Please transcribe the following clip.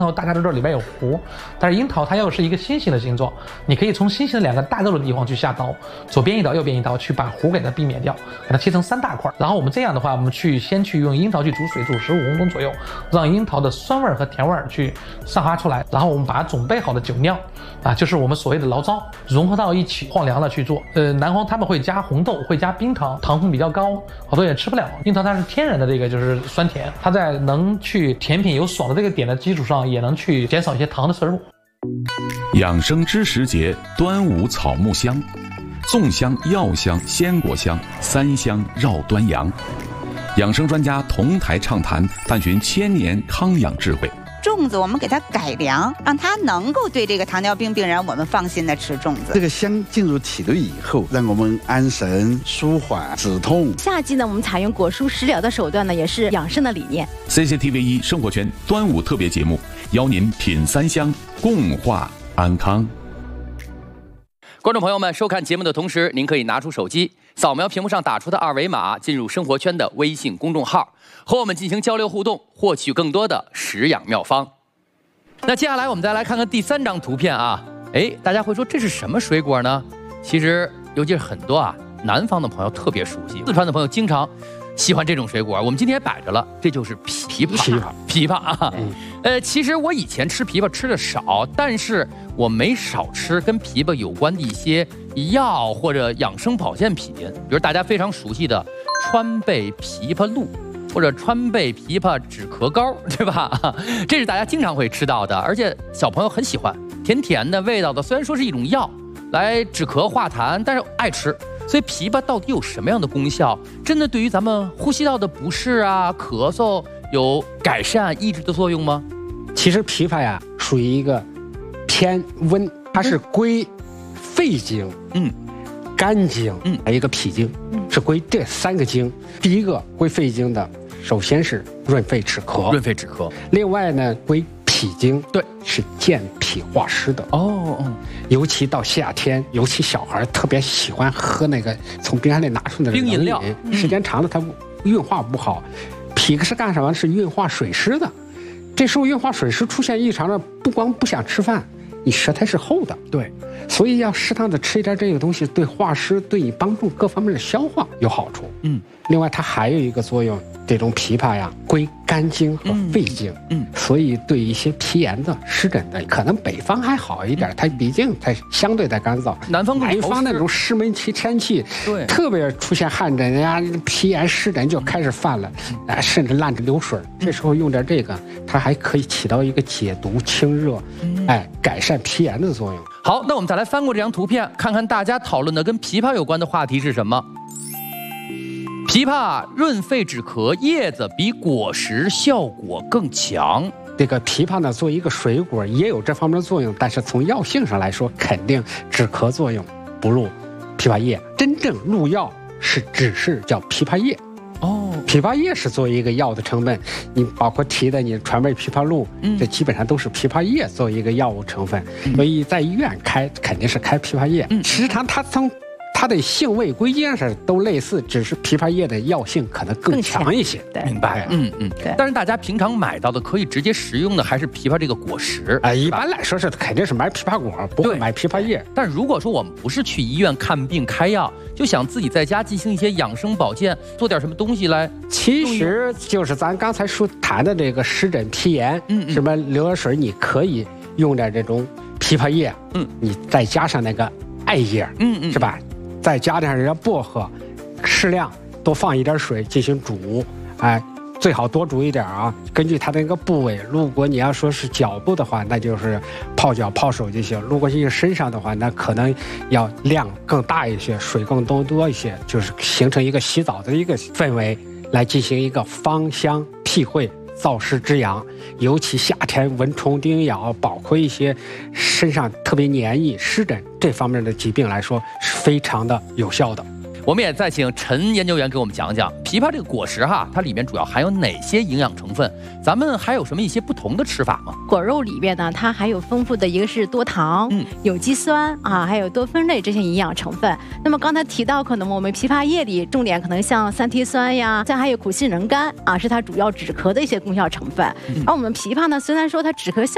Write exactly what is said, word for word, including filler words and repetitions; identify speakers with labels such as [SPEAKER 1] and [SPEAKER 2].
[SPEAKER 1] 然后大家都知道里边有核，但是樱桃它又是一个心形的形状，你可以从心形的两个大肉的地方去下刀，左边一刀，右边一刀，去把核给它避免掉，给它切成三大块。然后我们这样的话，我们去先去用樱桃去煮水，煮十五分钟左右，让樱桃的酸味和甜味去散发出来。然后我们把准备好的酒酿啊，就是我们所谓的醪糟，融合到一起，放凉了去做。呃，南方他们会加红豆，会加冰糖，糖分比较高，好多人也吃不了。樱桃它是天然的这个就是酸甜，它在能去甜品有爽的这个点的基础上，也能去减少一些糖的摄入。
[SPEAKER 2] 养生知时节，端午草木香，粽香、药香、鲜果香，三香绕端阳。养生专家同台畅谈，探寻千年康养智慧。
[SPEAKER 3] 粽子我们给它改良，让它能够对这个糖尿病病人我们放心的吃粽子。
[SPEAKER 4] 这个香进入体内以后，让我们安神、舒缓、止痛。
[SPEAKER 5] 夏季呢，我们采用果蔬食疗的手段呢，也是养生的理念。
[SPEAKER 2] C C T V 一生活圈端午特别节目，邀您品三香，共话安康。
[SPEAKER 6] 观众朋友们，收看节目的同时，您可以拿出手机扫描屏幕上打出的二维码，进入生活圈的微信公众号，和我们进行交流互动，获取更多的食养妙方。那接下来我们再来看看第三张图片啊，哎，大家会说这是什么水果呢？其实，尤其是很多啊南方的朋友特别熟悉，四川的朋友经常喜欢这种水果，我们今天也摆着了，这就是枇杷。枇杷，枇杷啊，嗯、呃，其实我以前吃枇杷吃的少，但是我没少吃跟枇杷有关的一些药或者养生保健品，比如大家非常熟悉的川贝枇杷露，或者川贝枇杷止咳膏，对吧？这是大家经常会吃到的，而且小朋友很喜欢，甜甜的味道的。虽然说是一种药，来止咳化痰，但是爱吃。所以枇杷到底有什么样的功效？真的对于咱们呼吸道的不适啊、咳嗽有改善、抑制的作用吗？
[SPEAKER 7] 其实枇杷呀，属于一个偏温，它是归肺经、嗯、肝经、嗯，还有一个脾经，嗯，是归这三个经。第一个归肺经的，首先是润肺止咳，
[SPEAKER 6] 润肺止咳。
[SPEAKER 7] 另外呢，归脾经，对，是健脾化湿的。哦，嗯，尤其到夏天，尤其小孩特别喜欢喝那个从冰箱里拿出的冰饮料，嗯、时间长了它运化不好。脾是干什么？是运化水湿的。这时候运化水湿出现异常了，不光不想吃饭，你舌苔是厚的，对，所以要适当的吃一点这个东西，对化湿、对你帮助各方面的消化有好处。嗯，另外它还有一个作用，这种枇杷呀归肝经和肺经，嗯，所以对一些皮炎的、湿疹的，可能北方还好一点，它毕竟它相对的干燥，
[SPEAKER 6] 南方
[SPEAKER 7] 南方那种湿闷期天气，对，特别出现汗疹呀、皮炎、湿疹就开始犯了，哎，甚至烂着流水。这时候用点这个，它还可以起到一个解毒、清热，哎，改善皮炎的作用。
[SPEAKER 6] 好，那我们再来翻过这张图片，看看大家讨论的跟枇杷有关的话题是什么。枇杷润肺止咳，叶子比果实效果更强。
[SPEAKER 7] 这个枇杷呢，作为一个水果，也有这方面的作用，但是从药性上来说，肯定止咳作用不如枇杷叶。真正入药是只是叫枇杷叶。哦，枇杷叶是作为一个药的成分，你包括提的你川贝枇杷露，嗯，这基本上都是枇杷叶作为一个药物成分，嗯、所以在医院开肯定是开枇杷叶。嗯，实际上它从它的性味归经上都类似，只是枇杷叶的药性可能更强一些。
[SPEAKER 5] 对，
[SPEAKER 6] 明白。嗯嗯，对。但是大家平常买到的可以直接食用的还是枇杷这个果实
[SPEAKER 7] 啊、呃。一般来说是肯定是买枇杷果，不会买枇杷叶。
[SPEAKER 6] 但如果说我们不是去医院看病开药，就想自己在家进行一些养生保健，做点什么东西来，
[SPEAKER 7] 其实就是咱刚才说谈的这个湿疹、皮炎，嗯嗯，什么流眼水，你可以用点这种枇杷叶，嗯，你再加上那个艾叶，嗯嗯，是吧？再加点人家薄荷，适量多放一点水进行煮，哎，最好多煮一点啊。根据它的那个部位，如果你要说是脚部的话，那就是泡脚泡手就行；如果是身上的话，那可能要量更大一些，水更多多一些，就是形成一个洗澡的一个氛围，来进行一个芳香辟秽、燥湿之阳。尤其夏天蚊虫叮咬，包括一些身上特别黏液、湿疹这方面的疾病来说，是非常的有效的。
[SPEAKER 6] 我们也再请陈研究员给我们讲讲枇杷这个果实哈，它里面主要含有哪些营养成分？咱们还有什么一些不同的吃法吗？
[SPEAKER 5] 果肉里边呢，它含有丰富的一个是多糖、嗯、有机酸啊，还有多酚类这些营养成分。那么刚才提到，可能我们枇杷叶里重点可能像三烯酸呀，再还有苦杏仁苷啊，是它主要止咳的一些功效成分。嗯、而我们枇杷呢，虽然说它止咳效